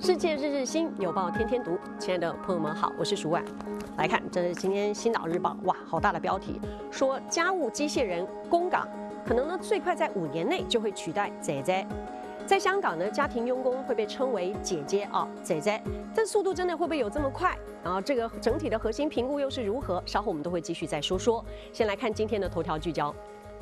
世界日日新，有报天天读。亲爱的朋友们好，我是舒婉。来看，这是今天《星岛日报》，哇，好大的标题，说家务机械人供港可能呢最快在5年内就会取代姐姐。在香港呢，家庭佣工会被称为姐姐啊，姐姐，这速度真的会不会有这么快？然后这个整体的核心评估又是如何？稍后我们都会继续再说说。先来看今天的头条聚焦。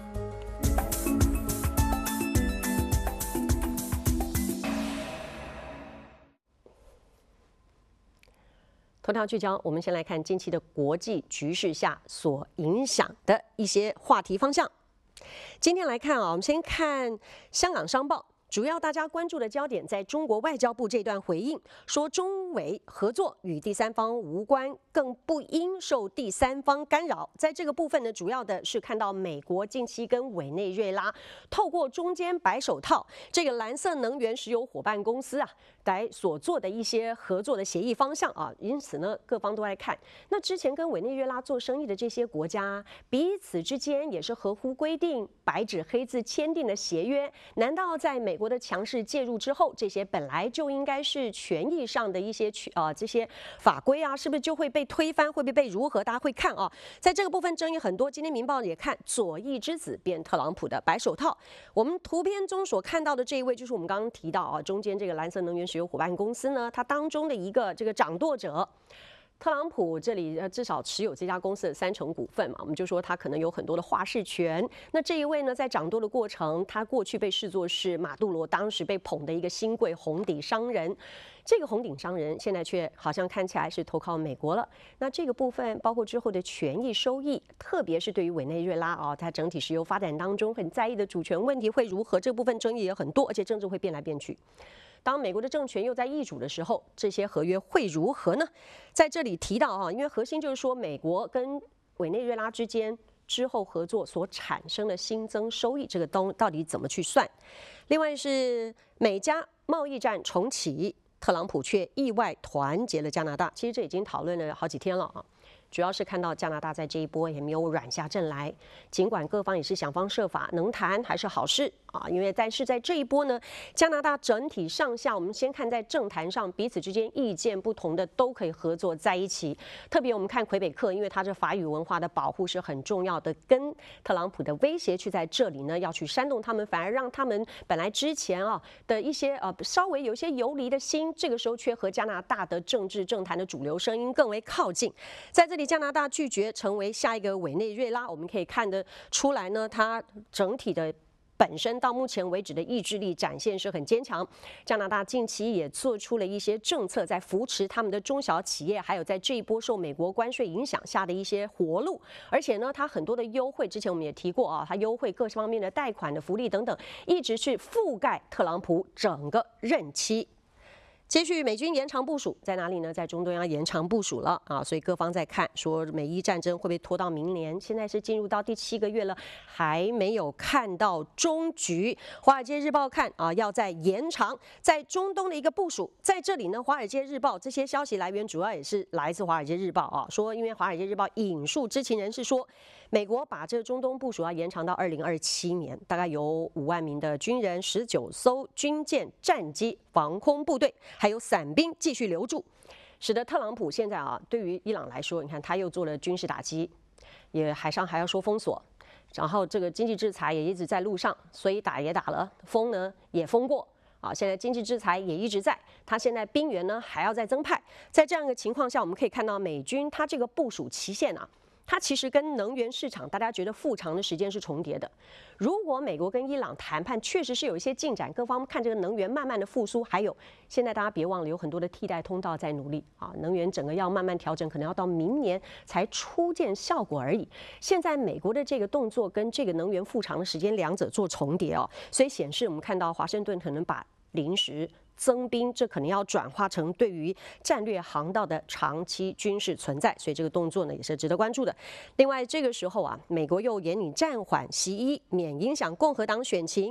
头条聚焦，我们先来看近期的国际局势下所影响的一些话题方向。今天来看啊，我们先看香港商报。主要大家关注的焦点在中国外交部这段回应，说中委合作与第三方无关，更不应受第三方干扰。在这个部分呢，主要的是看到美国近期跟委内瑞拉透过中间白手套这个蓝色能源石油伙伴公司啊，来所做的一些合作的协议方向啊。因此呢，各方都来看，那之前跟委内瑞拉做生意的这些国家，彼此之间也是合乎规定，白纸黑字签订的协约，难道在美国的强势介入之后，这些本来就应该是权益上的一些这些法规啊，是不是就会被推翻？会不会被如何？大家会看啊，在这个部分争议很多。今天《明报》也看左翼之子变特朗普的白手套。我们图片中所看到的这一位，就是我们刚刚提到啊，中间这个蓝色能源石油伙伴公司呢，它当中的一个这个掌舵者。特朗普这里至少持有这家公司的30%股份嘛，我们就说他可能有很多的话事权。那这一位呢，在掌舵的过程，他过去被视作是马杜罗当时被捧的一个新贵红顶商人。这个红顶商人现在却好像看起来是投靠美国了。那这个部分包括之后的权益收益，特别是对于委内瑞拉啊，它整体石油发展当中很在意的主权问题会如何？这部分争议也很多，而且政治会变来变去。当美国的政权又在易主的时候，这些合约会如何呢？在这里提到啊，因为核心就是说，美国跟委内瑞拉之间之后合作所产生的新增收益，这个到底怎么去算？另外是美加贸易战重启，特朗普却意外团结了加拿大。其实这已经讨论了好几天了啊。主要是看到加拿大在这一波也没有软下阵来，尽管各方也是想方设法，能谈还是好事啊。但是在这一波呢，加拿大整体上下，我们先看在政坛上彼此之间意见不同的都可以合作在一起。特别我们看魁北克，因为它这法语文化的保护是很重要的，跟特朗普的威胁去在这里呢要去煽动他们，反而让他们本来之前啊的一些稍微有些游离的心，这个时候却和加拿大的政治政坛的主流声音更为靠近。在这里，加拿大拒绝成为下一个委内瑞拉，我们可以看得出来呢，它整体的本身到目前为止的意志力展现是很坚强。加拿大近期也做出了一些政策，在扶持他们的中小企业，还有在这一波受美国关税影响下的一些活路。而且呢，它很多的优惠，之前我们也提过啊，它优惠各方面的贷款的福利等等，一直是覆盖特朗普整个任期。接续美军延长部署在哪里呢？在中东要延长部署了啊，所以各方在看说美伊战争会不会拖到明年？现在是进入到第7个月了，还没有看到终局。华尔街日报看啊，要在延长在中东的一个部署。在这里呢，华尔街日报这些消息来源主要也是来自华尔街日报啊，说因为华尔街日报引述知情人士说，美国把这个中东部署要延长到2027年，大概有5万名的军人、19艘军舰、战机、防空部队。还有伞兵继续留住，使得特朗普现在啊，对于伊朗来说，你看他又做了军事打击，也海上还要说封锁，然后这个经济制裁也一直在路上，所以打也打了，封呢也封过啊，现在经济制裁也一直在，他现在兵员呢还要再增派，在这样一个情况下，我们可以看到美军他这个部署期限啊。它其实跟能源市场大家觉得复长的时间是重叠的。如果美国跟伊朗谈判确实是有一些进展，各方看这个能源慢慢的复苏，还有现在大家别忘了有很多的替代通道在努力啊，能源整个要慢慢调整，可能要到明年才初见效果而已。现在美国的这个动作跟这个能源复长的时间两者做重叠哦，所以显示我们看到华盛顿可能把临时增兵，这可能要转化成对于战略航道的长期军事存在，所以这个动作呢也是值得关注的。另外，这个时候啊，美国又严拟暂缓习一，免影响共和党选情。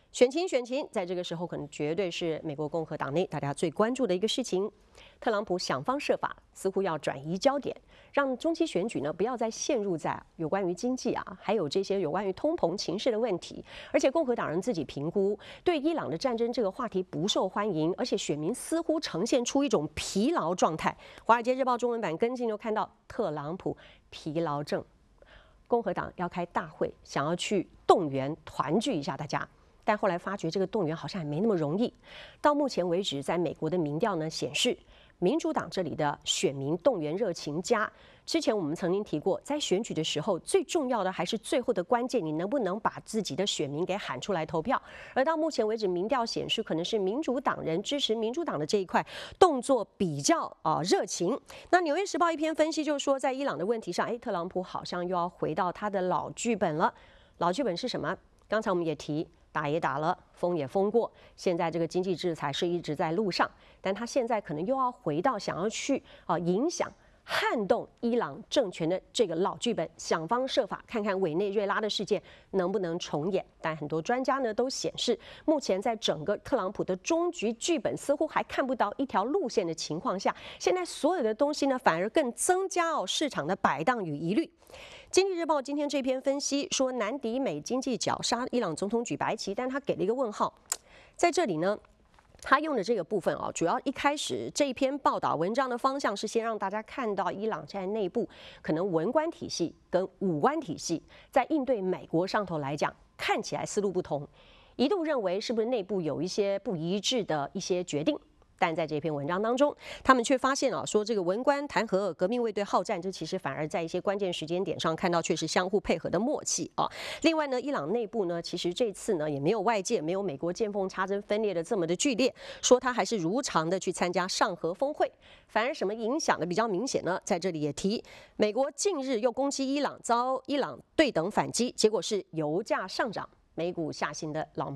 选情，在这个时候可能绝对是美国共和党内大家最关注的一个事情。特朗普想方设法，似乎要转移焦点，让中期选举呢不要再陷入在有关于经济还有这些有关于通膨情势的问题。而且共和党人自己评估，对伊朗的战争这个话题不受欢迎，而且选民似乎呈现出一种疲劳状态。《华尔街日报》中文版跟进就看到特朗普疲劳症，共和党要开大会，想要去动员团聚一下大家。但后来发觉这个动员好像也没那么容易。到目前为止，在美国的民调呢显示，民主党这里的选民动员热情佳。之前我们曾经提过，在选举的时候，最重要的还是最后的关键，你能不能把自己的选民给喊出来投票？而到目前为止，民调显示，可能是民主党人支持民主党的这一块动作比较热情。那《纽约时报》一篇分析就是说，在伊朗的问题上，特朗普好像又要回到他的老剧本了。老剧本是什么？刚才我们也提。打也打了，封也封过，现在这个经济制裁是一直在路上，但他现在可能又要回到想要去影响、撼动伊朗政权的这个老剧本，想方设法看看委内瑞拉的事件能不能重演。但很多专家呢都显示，目前在整个特朗普的终局剧本似乎还看不到一条路线的情况下，现在所有的东西呢反而更增加市场的摆荡与疑虑。经济日报今天这篇分析说，南迪美经济绞杀伊朗总统举白旗，但他给了一个问号。在这里呢，他用的这个部分主要一开始这一篇报道文章的方向是先让大家看到伊朗在内部可能文官体系跟武官体系在应对美国上头来讲，看起来思路不同，一度认为是不是内部有一些不一致的一些决定。但在这篇文章当中，他们却发现说这个文官弹劾革命卫队好战，这其实反而在一些关键时间点上看到却是相互配合的默契另外呢，伊朗内部呢，其实这次呢也没有外界没有美国见缝插针分裂的这么的剧烈，说他还是如常的去参加上合峰会，反而什么影响的比较明显呢？在这里也提，美国近日又攻击伊朗，遭伊朗对等反击，结果是油价上涨，美股下行的老毛。